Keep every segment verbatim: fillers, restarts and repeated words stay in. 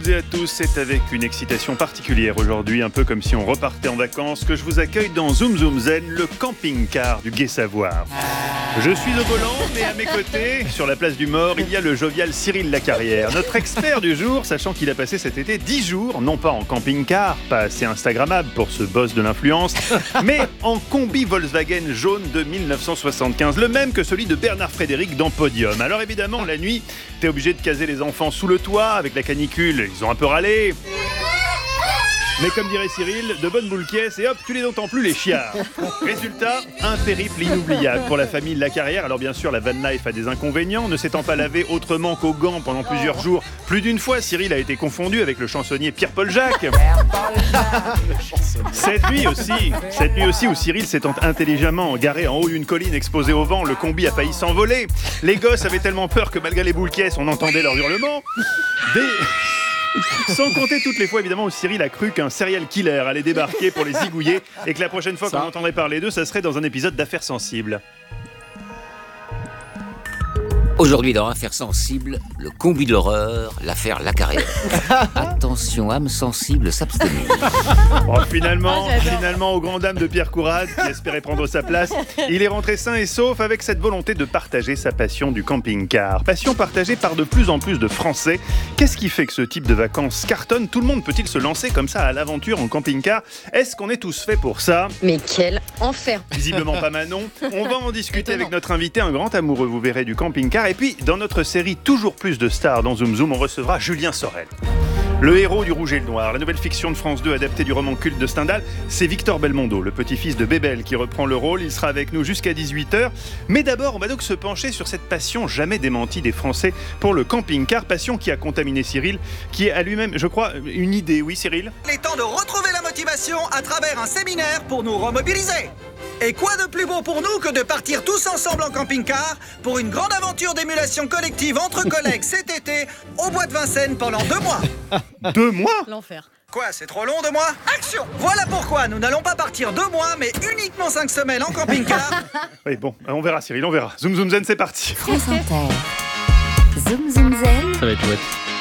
Bonjour à tous, c'est avec une excitation particulière aujourd'hui, un peu comme si on repartait en vacances, que je vous accueille dans Zoom Zoom Zen, le camping-car du Gai Savoir. Je suis au volant, mais à mes côtés, sur la place du Mort, il y a le jovial Cyril Lacarrière, notre expert du jour, sachant qu'il a passé cet été dix jours, non pas en camping-car, pas assez instagrammable pour ce boss de l'influence, mais en combi Volkswagen jaune de mille neuf cent soixante-quinze, le même que celui de Bernard Frédéric dans Podium. Alors évidemment, la nuit, t'es obligé de caser les enfants sous le toit, avec la canicule, ils ont un peu râlé. Mais comme dirait Cyril, de bonnes boules caisses et hop, tu les entends plus les chiards. Résultat, un périple inoubliable pour la famille Lacarrière. Alors bien sûr, la van life a des inconvénients. Ne s'étant pas lavé autrement qu'aux gants pendant plusieurs jours, plus d'une fois, Cyril a été confondu avec le chansonnier Pierre-Paul Jacques. Cette nuit aussi, cette nuit aussi où Cyril s'étant intelligemment garé en haut d'une colline exposée au vent, le combi a failli s'envoler. Les gosses avaient tellement peur que malgré les boules caisses, on entendait leurs hurlements. Des... Sans compter toutes les fois évidemment où Cyril a cru qu'un serial killer allait débarquer pour les zigouiller et que la prochaine fois ça. qu'on entendrait parler d'eux, ça serait dans un épisode d'Affaires sensibles. Aujourd'hui dans Affaires sensibles, le combi de l'horreur, l'affaire Lacarrière. Attention, âme sensible, s'abstenir. Oh, finalement, ah, finalement, aux grandes dames de Pierre Courade, qui espérait prendre sa place, il est rentré sain et sauf avec cette volonté de partager sa passion du camping-car. Passion partagée par de plus en plus de Français. Qu'est-ce qui fait que ce type de vacances cartonne ? Tout le monde peut-il se lancer comme ça à l'aventure en camping-car ? Est-ce qu'on est tous faits pour ça ? Mais quel enfer ! Visiblement pas Manon. On va en discuter avec notre invité, un grand amoureux, vous verrez, du camping-car. Et puis, dans notre série Toujours plus de stars dans Zoom Zoom, on recevra Julien Sorel. Le héros du Rouge et le Noir, la nouvelle fiction de France deux adaptée du roman culte de Stendhal, c'est Victor Belmondo, le petit-fils de Bébel, qui reprend le rôle. Il sera avec nous jusqu'à dix-huit heures. Mais d'abord, on va donc se pencher sur cette passion jamais démentie des Français pour le camping-car, passion qui a contaminé Cyril, qui a lui-même, je crois, une idée. Oui, Cyril ? Il est temps de retrouver la motivation à travers un séminaire pour nous remobiliser. Et quoi de plus beau pour nous que de partir tous ensemble en camping-car pour une grande aventure d'émulation collective entre collègues cet été au bois de Vincennes pendant deux mois. Deux mois ? L'enfer. Quoi, c'est trop long, deux mois ? Action ! Voilà pourquoi nous n'allons pas partir deux mois, mais uniquement cinq semaines en camping-car. Oui, bon, on verra Cyril, on verra. Zoom Zoom Zen, c'est parti. France Inter. Zoom Zoom Zen. Ça va être chouette.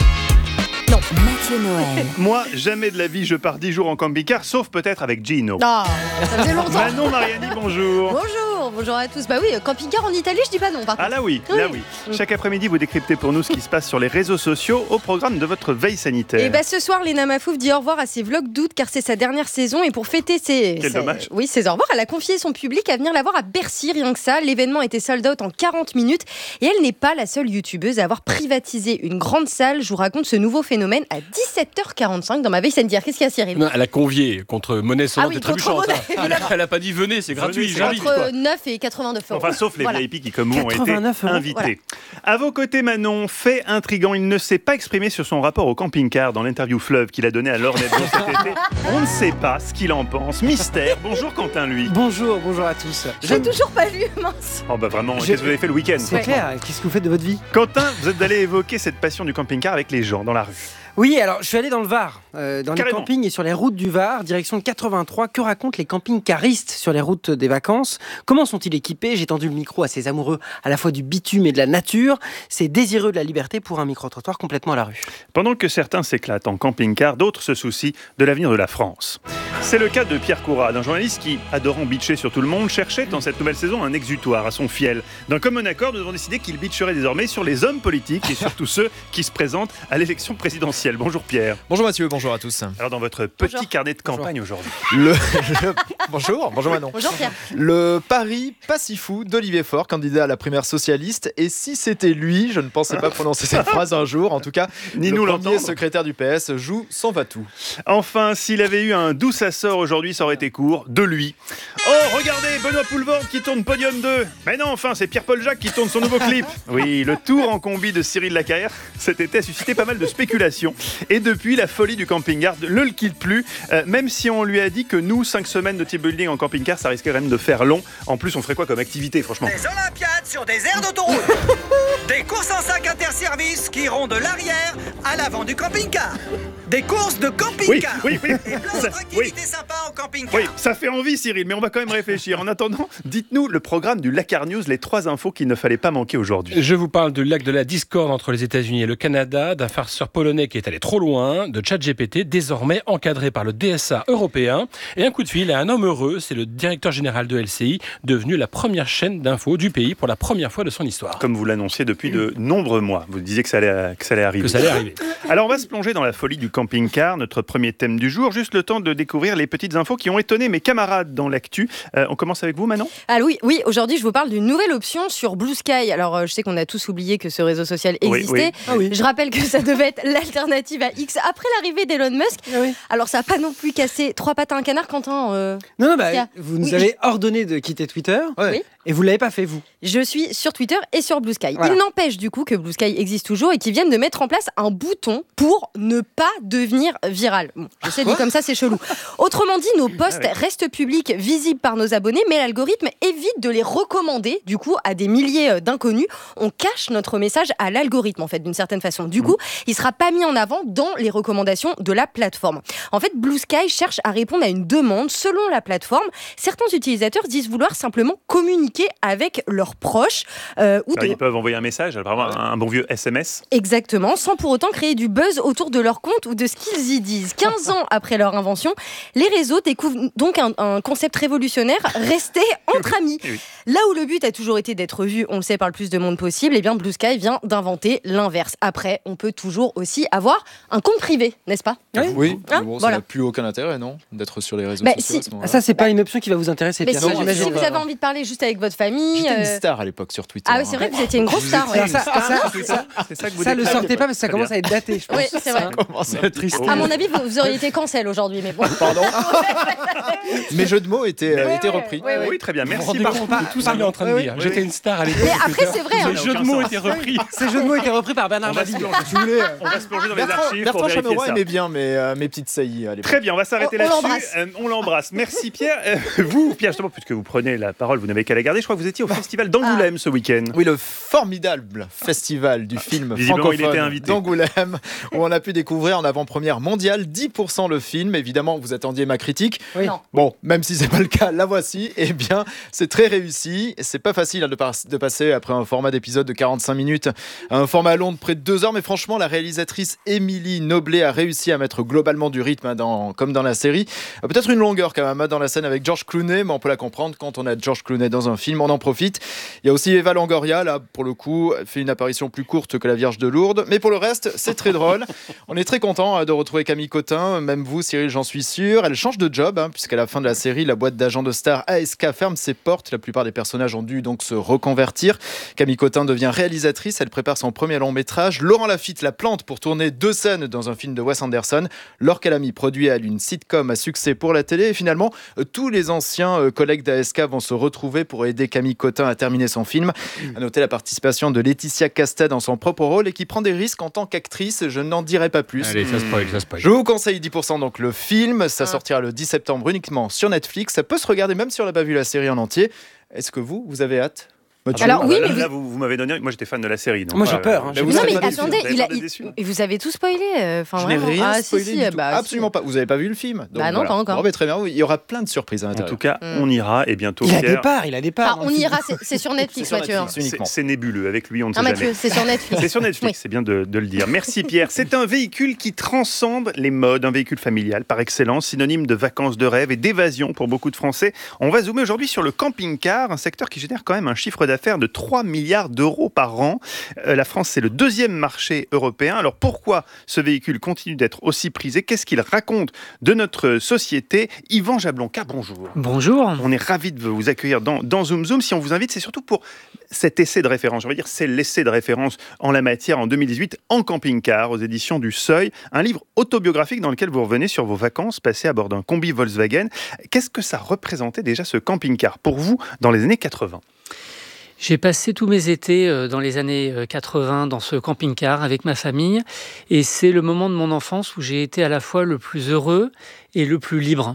Non, Mathieu Noël. Moi, jamais de la vie je pars dix jours en camping-car, sauf peut-être avec Gino. Non, ça faisait longtemps. Manon Mariani, bonjour. Bonjour, bonjour à tous. Bah oui, camping-car en Italie, je dis pas non. Par ah contre. là oui, là oui. Chaque après-midi, vous décryptez pour nous ce qui se passe sur les réseaux sociaux au programme de votre veille sanitaire. Et bah ce soir, Léna Mafouf dit au revoir à ses vlogs d'août car c'est sa dernière saison et pour fêter ses... Quel ses... dommage. Oui, ses au revoir, elle a confié son public à venir la voir à Bercy, rien que ça. L'événement était sold out en quarante minutes et elle n'est pas la seule youtubeuse à avoir privatisé une grande salle. Je vous raconte ce nouveau phénomène à dix-sept heures quarante-cinq dans ma veille sanitaire. Qu'est-ce qu'il y a, Cyril ? Non, elle a convié contre monnaie sonnante Ah oui, et trébuchante. contre monnaie, Elle, a- elle a pas dit venez, c'est gratuit, Venez, c'est j'invite. Entre neuf et quatre-vingt-neuf euros. Enfin, sauf les Voilà. V I P qui, comme vous, ont été quatre-vingt-neuf euros. invités. Voilà. À vos côtés, Manon, fait intriguant, il ne s'est pas exprimé sur son rapport au camping-car dans l'interview Fleuve qu'il a donné à Laure Nebot cet été. On ne sait pas ce qu'il en pense. Mystère. Bonjour Quentin, lui. Bonjour, bonjour à tous. Je l'ai toujours pas vu, mince. Oh bah vraiment, Je- qu'est-ce que vous avez fait le week-end ? C'est clair, qu'est-ce que vous faites de votre vie ? Quentin, vous êtes allé évoquer cette passion du camping-car avec les gens dans la rue. Oui, alors je suis allé dans le Var, euh, dans Carrément. les campings et sur les routes du Var, direction le quatre-vingt-trois. Que racontent les camping-caristes sur les routes des vacances ? Comment sont-ils équipés ? J'ai tendu le micro à ces amoureux à la fois du bitume et de la nature, ces désireux de la liberté pour un micro-trottoir complètement à la rue. Pendant que certains s'éclatent en camping-car, d'autres se soucient de l'avenir de la France. C'est le cas de Pierre Courade, un journaliste qui, adorant bitcher sur tout le monde, cherchait dans cette nouvelle saison un exutoire à son fiel. D'un commun accord, nous avons décidé qu'il bitcherait désormais sur les hommes politiques et surtout ceux qui se présentent à l'élection présidentielle. Bonjour Pierre. Bonjour Mathieu, bonjour à tous. Alors dans votre petit Bonjour. carnet de campagne aujourd'hui. Le... le- Bonjour, bonjour Manon. Bonjour Pierre. Le pari pas si fou d'Olivier Faure, candidat à la primaire socialiste. Et si c'était lui, je ne pensais pas prononcer cette phrase un jour. En tout cas, Ni le nous premier l'entendre. secrétaire du P S joue sans va-tout. Enfin, s'il avait eu un doux assort aujourd'hui, ça aurait été court, de lui. Oh, regardez, Benoît Poulvord qui tourne Podium deux. Mais non, enfin, c'est Pierre-Paul Jacques qui tourne son nouveau clip. Oui, le tour en combi de Cyril Lacarrière cet été a suscité pas mal de spéculations. Et depuis, la folie du camping-car ne le quitte plus, euh, même si on lui a dit que nous, cinq semaines de team building en camping-car, ça risquait quand même de faire long. En plus, on ferait quoi comme activité, franchement ? Des Olympiades sur des aires d'autoroute. Des courses en sac interservice qui iront de l'arrière à l'avant du camping-car. Des courses de camping-car. Oui, oui, oui. Et plein Ça, d'autres oui, activités été sympa au camping-car. Oui, ça fait envie Cyril, mais on va quand même réfléchir. En attendant, dites-nous le programme du Lakar News, les trois infos qu'il ne fallait pas manquer aujourd'hui. Je vous parle du lac de la discorde entre les États-Unis et le Canada, d'un farceur polonais qui est allé trop loin, de ChatGPT désormais encadré par le D S A européen, et un coup de fil à un homme heureux, c'est le directeur général de L C I, devenu la première chaîne d'infos du pays pour la première fois de son histoire. Comme vous l'annonciez depuis de nombreux mois, vous disiez que ça allait, que ça allait arriver. Que ça allait arriver. Alors on va se plonger dans la folie du camping-car, notre premier thème du jour, juste le temps de découvrir les petites infos qui ont étonné mes camarades dans l'actu. Euh, on commence avec vous Manon ? Ah oui, oui, aujourd'hui je vous parle d'une nouvelle option sur Blue Sky. Alors euh, je sais qu'on a tous oublié que ce réseau social existait. Oui, oui. Ah oui. Je rappelle que ça devait être l'alternative à X après l'arrivée d'Elon Musk. Ah oui. Alors ça n'a pas non plus cassé trois pattes à un canard, Quentin. euh, Non, non, bah, Tiens. vous nous Oui. avez ordonné de quitter Twitter Ouais. et vous l'avez pas fait vous. Je suis sur Twitter et sur Blue Sky. Voilà. Il n'empêche du coup que Blue Sky existe toujours et qu'ils viennent de mettre en place un bouton pour ne pas devenir viral. Bon, je sais, dit comme ça, c'est chelou. Autrement dit, nos posts restent publics, visibles par nos abonnés, mais l'algorithme évite de les recommander du coup à des milliers d'inconnus. On cache notre message à l'algorithme en fait, d'une certaine façon. Du coup, il sera pas mis en avant dans les recommandations de la plateforme. En fait, Blue Sky cherche à répondre à une demande selon la plateforme. Certains utilisateurs disent vouloir simplement communiquer avec leurs proches euh, ou Alors, de... ils peuvent envoyer un message, vraiment un, un bon vieux S M S. Exactement, sans pour autant créer du buzz autour de leur compte ou de ce qu'ils y disent. quinze ans après leur invention, les réseaux découvrent donc un, un concept révolutionnaire, rester entre amis. Oui. Là où le but a toujours été d'être vu, on le sait, par le plus de monde possible, et bien Blue Sky vient d'inventer l'inverse. Après, on peut toujours aussi avoir un compte privé, n'est-ce pas ? Oui, mais Hein, bon, ça voilà. n'a plus aucun intérêt, non ? D'être sur les réseaux Bah, sociaux si. à ce moment-là. Ah, ça, c'est pas une option qui va vous intéresser, Mais Pierre. si, ça, j'imagine. si vous avez envie de parler juste avec votre famille... J'étais une euh, star à l'époque sur Twitter. Ah oui, c'est vrai que vous étiez une grosse star. Alors ouais. ça, ça, ça, C'est ça que vous ça, le décrivez. sortez pas parce que ça Très commence bien. à être daté, je pense. Oui, c'est vrai. Comment c'est triste. À mon avis, vous, vous auriez été cancel aujourd'hui, mais bon. Pardon. Mes jeux de mots étaient, euh, Ouais, étaient ouais, repris. ouais, ouais. Oui, très bien, Vous vous merci. rendez Par compte contre, de tout ce qu'il est en train de Oui, dire. oui. J'étais une star à l'époque. Mais après, c'est vrai. hein. Les jeux de mots étaient repris. Ces jeux de mots étaient repris par Bernard On va Mabille. se plonger. Si vous voulez. on va se plonger dans les Bertrand, archives pour Bertrand vérifier Chameroy ça. aimait bien mes, euh, mes petites saillies à l'époque. Très bien, on va s'arrêter On- on là-dessus. l'embrasse. Euh, on l'embrasse. Merci Pierre. Euh, vous, Pierre, justement, puisque vous prenez la parole, vous n'avez qu'à la garder. Je crois que vous étiez au festival d'Angoulême ce week-end. Oui, le formidable festival du film Visiblement, il était francophone invité. d'Angoulême, où on a pu découvrir en avant-première mondiale dix pour cent le film. Évidemment, vous attendiez ma critique. Oui. Non. Bon, même si c'est pas le cas, la voici. Eh bien, c'est très réussi. C'est pas facile hein, de, par- de passer après un format d'épisode de quarante-cinq minutes à un format long de près de deux heures. Mais franchement, la réalisatrice Émilie Noblet a réussi à mettre globalement du rythme, hein, dans, comme dans la série. Euh, Peut-être une longueur quand même hein, dans la scène avec George Clooney, mais on peut la comprendre. Quand on a George Clooney dans un film, on en profite. Il y a aussi Eva Longoria, là, pour le coup, elle fait une apparition plus courte que la Vierge de Lourdes. Mais pour le reste, c'est très drôle. On est très content hein, de retrouver Camille Cotin, même vous, Cyril, j'en suis sûr. Elle change de job, hein, puisqu'à la fin de la série, la boîte d'agents de stars A S K ferme ses portes. La plupart des personnages ont dû donc se reconvertir. Camille Cotin devient réalisatrice. Elle prépare son premier long métrage. Laurent Lafitte la plante pour tourner deux scènes dans un film de Wes Anderson. Laure Calamy produit elle une sitcom à succès pour la télé. Et finalement, euh, tous les anciens euh, collègues d'A S K vont se retrouver pour aider Camille Cotin à terminer son film. À noter la participation de Laetitia Casta dans son propre rôle et qui prend des risques en tant qu'actrice. Je n'en dirai pas plus. Allez, ça spoil, ça spoil. Je vous conseille dix pour cent donc le film, ça Ah. sortira le dix septembre uniquement sur Netflix, ça peut se regarder même si on n'a pas vu la série en entier. Est-ce que vous, vous avez hâte Mathieu Alors, oui, là, mais là, vous- vous, vous m'avez donné. Moi, j'étais fan de la série. donc, Moi, j'ai euh, peur, hein. mais vous Non, avez mais pas déçu, attendez, vous avez il a, pas il- déçu. et vous avez tout spoilé. euh, Enfin, Je n'ai vraiment. rien Ah, si, spoilé si, du euh, tout. bah, Absolument si. pas. Vous n'avez pas vu le film donc, Bah non, pas encore. Bon, mais très bien, oui, il y aura plein de surprises à En l'intérieur. tout cas, Mm. on ira et bientôt. Il a des Pierre, parts, il a des parts. Enfin, dans on le film. ira, c'est- c'est sur Netflix, C'est sur Mathieu. Netflix, c'est uniquement. c'est nébuleux. Avec lui, on ne sait Ah, jamais. Mathieu, c'est sur Netflix. C'est sur Netflix, Oui. c'est bien de, de le dire. Merci Pierre. C'est un véhicule qui transcende les modes, un véhicule familial par excellence, synonyme de vacances de rêve et d'évasion pour beaucoup de Français. On va zoomer aujourd'hui sur le camping-car, un secteur qui génère quand même un chiffre d'affaires de trois milliards d'euros par an. Euh, la France, c'est le deuxième marché européen. Alors pourquoi ce véhicule continue d'être aussi prisé ? Qu'est-ce qu'il raconte de notre société ? Yvan Jablonka, bonjour. Bonjour. On est ravis de vous accueillir dans, dans Zoom Zoom. Si on vous invite, c'est surtout pour cet essai de référence. Je vais dire, c'est l'essai de référence en la matière en deux mille dix-huit en camping-car aux éditions du Seuil. Un livre autobiographique dans lequel vous revenez sur vos vacances passées à bord d'un combi Volkswagen. Qu'est-ce que ça représentait déjà ce camping-car pour vous dans les années quatre-vingts ? J'ai passé tous mes étés euh, dans les années euh, quatre-vingts dans ce camping-car avec ma famille et c'est le moment de mon enfance où j'ai été à la fois le plus heureux et le plus libre.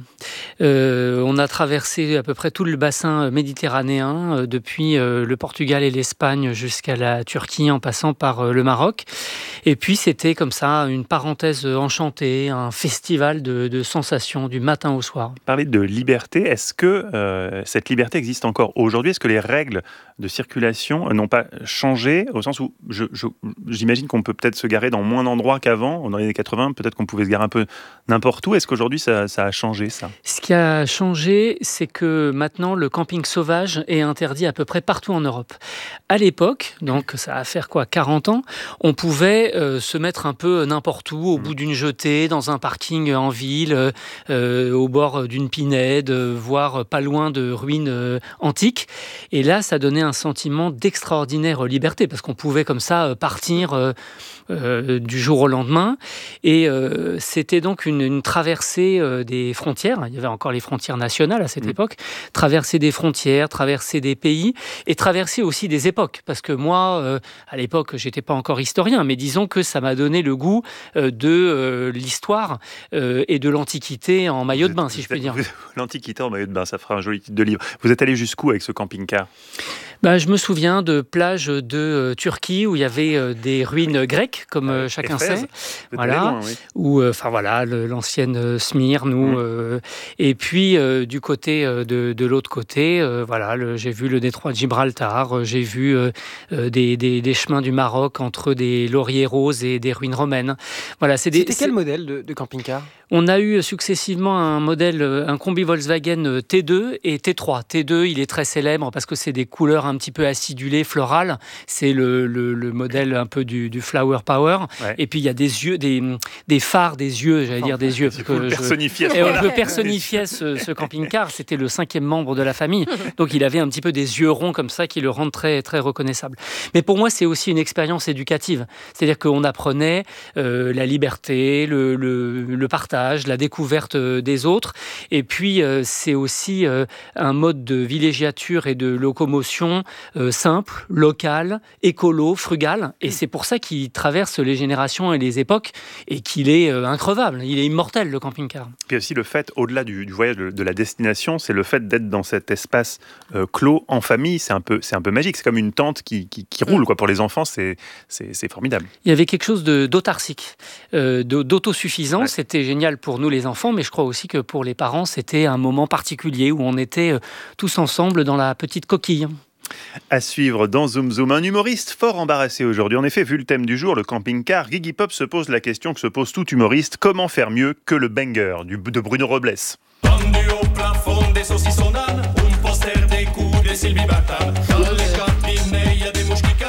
Euh, on a traversé à peu près tout le bassin méditerranéen, euh, depuis euh, le Portugal et l'Espagne jusqu'à la Turquie en passant par euh, le Maroc. Et puis c'était comme ça une parenthèse enchantée, un festival de, de sensations du matin au soir. Parler de liberté, est-ce que euh, cette liberté existe encore aujourd'hui ? Est-ce que les règles de circulation n'ont pas changé au sens où je, je, j'imagine qu'on peut peut-être se garer dans moins d'endroits qu'avant, dans les années quatre-vingts, peut-être qu'on pouvait se garer un peu n'importe où. Est-ce qu'aujourd'hui ça, ça a changé ça ? Ce qui a changé, c'est que maintenant le camping sauvage est interdit à peu près partout en Europe. À l'époque, donc ça va faire quoi, quarante ans, on pouvait euh, se mettre un peu n'importe où, au mmh. bout d'une jetée, dans un parking en ville, euh, au bord d'une pinède, voire pas loin de ruines euh, antiques. Et là, ça donnait un sentiment d'extraordinaire liberté, parce qu'on pouvait comme ça partir euh, euh, du jour au lendemain. Et euh, c'était donc une, une traversée euh, des frontières. Il y avait encore les frontières nationales à cette mmh. époque. Traverser des frontières, traverser des pays et traverser aussi des époques. Parce que moi, euh, à l'époque, j'étais pas encore historien, mais disons que ça m'a donné le goût euh, de euh, l'histoire euh, et de l'Antiquité en maillot de bain, si je puis dire. L'Antiquité en maillot de bain, ça fera un joli titre de livre. Vous êtes allé jusqu'où avec ce camping-car ? Ben, je me souviens de plages de euh, Turquie où il y avait euh, des ruines grecques, comme euh, chacun sait. Voilà. Loin, oui. Où, enfin euh, voilà, le, l'ancienne euh, Smyrne. Où, mmh. euh, et puis euh, du côté euh, de, de l'autre côté, euh, voilà, le, j'ai vu le détroit de Gibraltar, euh, j'ai vu euh, euh, des, des, des chemins du Maroc entre des lauriers roses et des ruines romaines. Voilà, c'est des, C'était c'est... quel modèle de, de camping-car ? On a eu successivement un modèle, un combi Volkswagen T deux et T trois. T deux, il est très célèbre parce que c'est des couleurs un petit peu acidulées, florales. C'est le, le, le modèle un peu du, du flower power. Ouais. Et puis il y a des yeux, des, des phares, des yeux, j'allais dire des yeux. Parce que je... Et on peut personnifier ce, ce camping-car. C'était le cinquième membre de la famille. Donc il avait un petit peu des yeux ronds comme ça qui le rendent très, très reconnaissable. Mais pour moi, c'est aussi une expérience éducative. C'est-à-dire qu'on apprenait euh, la liberté, le, le, le partage, la découverte des autres. Et puis, euh, c'est aussi euh, un mode de villégiature et de locomotion euh, simple, local, écolo, frugal. Et c'est pour ça qu'il traverse les générations et les époques et qu'il est euh, increvable. Il est immortel, le camping-car. Puis aussi le fait, au-delà du, du voyage, de, de la destination, c'est le fait d'être dans cet espace euh, clos, en famille. C'est un peu, c'est un peu magique. C'est comme une tente qui, qui, qui roule, quoi. Pour les enfants, c'est, c'est, c'est formidable. Il y avait quelque chose de, d'autarcique, euh, de, d'autosuffisant. Ouais. C'était génial pour nous les enfants, mais je crois aussi que pour les parents, c'était un moment particulier où on était euh, tous ensemble dans la petite coquille. À suivre dans Zoom Zoom, un humoriste fort embarrassé aujourd'hui. En effet, vu le thème du jour, le camping-car, Gigi Pop se pose la question que se pose tout humoriste: comment faire mieux que le banger du, de Bruno Robles? Tendu au plafond des saucissons d'âne, un poster des coups de Sylvie Vartan. Dans les cantines, il y a des mouches qui canent.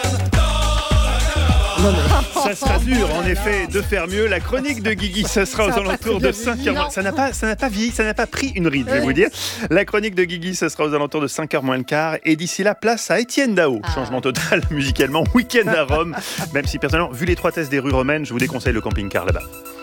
Ça sera dur, en effet, de faire mieux. La chronique de Guigui, ça sera aux alentours de cinq heures. Ça n'a pas, ça n'a pas vieilli, ça n'a pas pris une ride, je vais vous dire. La chronique de Guigui, ça sera aux alentours de cinq heures moins le quart. Et d'ici là, place à Étienne Dao. Ah. Changement total musicalement, week-end à Rome. Même si personnellement, vu les trois tests des rues romaines, je vous déconseille le camping-car là-bas.